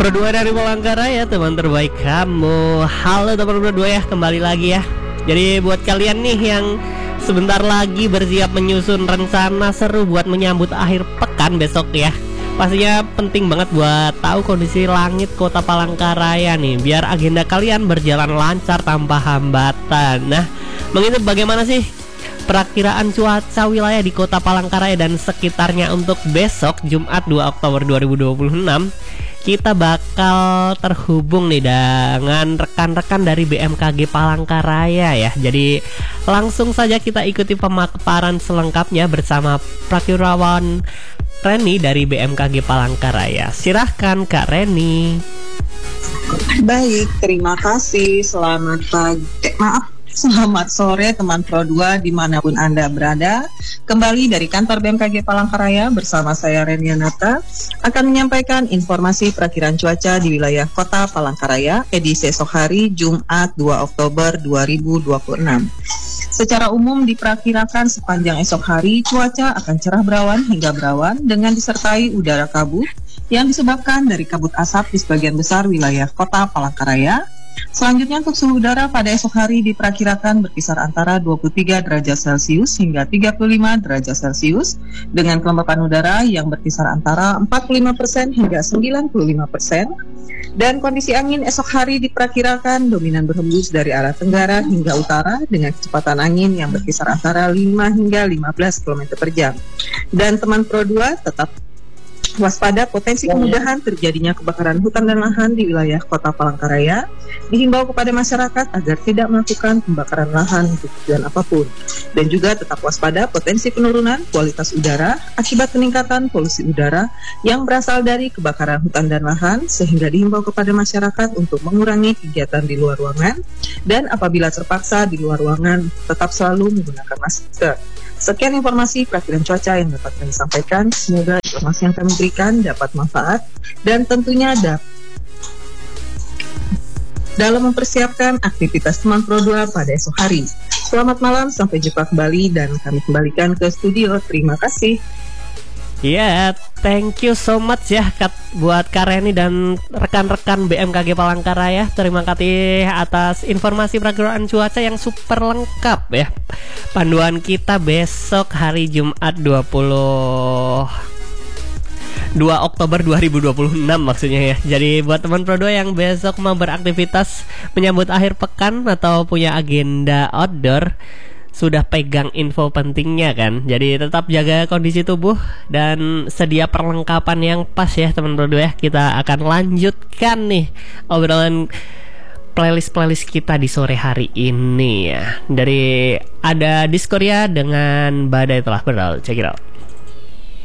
Pro 2 dari Palangkaraya, teman terbaik kamu. Halo teman Pro 2 ya, kembali lagi ya. Jadi buat kalian nih yang sebentar lagi bersiap menyusun rencana seru buat menyambut akhir pekan besok ya, pastinya penting banget buat tahu kondisi langit kota Palangkaraya nih, biar agenda kalian berjalan lancar tanpa hambatan. Nah, mengenai bagaimana sih perakiraan cuaca wilayah di kota Palangkaraya dan sekitarnya untuk besok Jumat 2 Oktober 2026, kita bakal terhubung nih dengan rekan-rekan dari BMKG Palangkaraya ya. Jadi langsung saja kita ikuti pemaparan selengkapnya bersama Prakirawan Reni dari BMKG Palangkaraya. Silahkan Kak Reni. Baik, terima kasih. Selamat sore teman Pro 2 dimanapun Anda berada. Kembali dari kantor BMKG Palangkaraya bersama saya Renianata akan menyampaikan informasi perakiraan cuaca di wilayah kota Palangkaraya edisi esok hari Jumat 2 Oktober 2026. Secara umum diperkirakan sepanjang esok hari cuaca akan cerah berawan hingga berawan dengan disertai udara kabut yang disebabkan dari kabut asap di sebagian besar wilayah kota Palangkaraya. Selanjutnya untuk suhu udara pada esok hari diperkirakan berkisar antara 23 derajat Celcius hingga 35 derajat Celcius dengan kelembapan udara yang berkisar antara 45% hingga 95%. Dan kondisi angin esok hari diperkirakan dominan berhembus dari arah tenggara hingga utara dengan kecepatan angin yang berkisar antara 5 hingga 15 km per jam. Dan teman Pro 2 tetap waspada potensi kemudahan terjadinya kebakaran hutan dan lahan di wilayah kota Palangkaraya. Dihimbau kepada masyarakat agar tidak melakukan pembakaran lahan untuk tujuan apapun. Dan juga tetap waspada potensi penurunan kualitas udara akibat peningkatan polusi udara yang berasal dari kebakaran hutan dan lahan, sehingga dihimbau kepada masyarakat untuk mengurangi kegiatan di luar ruangan dan apabila terpaksa di luar ruangan tetap selalu menggunakan masker. Sekian informasi perakiraan cuaca yang dapat kami sampaikan. Semoga informasi yang kami berikan dapat manfaat dan tentunya dalam mempersiapkan aktivitas teman Pro 2 pada esok hari. Selamat malam, sampai jumpa kembali dan kami kembalikan ke studio. Terima kasih. Ya, thank you so much ya buat Kak Reni dan rekan-rekan BMKG Palangkaraya. Terima kasih atas informasi perakiraan cuaca yang super lengkap ya. Panduan kita besok hari Jumat 22 Oktober 2026 maksudnya ya. Jadi buat teman Pro 2 yang besok mau beraktivitas menyambut akhir pekan atau punya agenda outdoor, sudah pegang info pentingnya kan. Jadi tetap jaga kondisi tubuh dan sedia perlengkapan yang pas ya teman Pro 2 ya. Kita akan lanjutkan nih obrolan playlist kita di sore hari ini ya. Dari ada Diskoria dengan Badai Telah Berlalu. Check it out.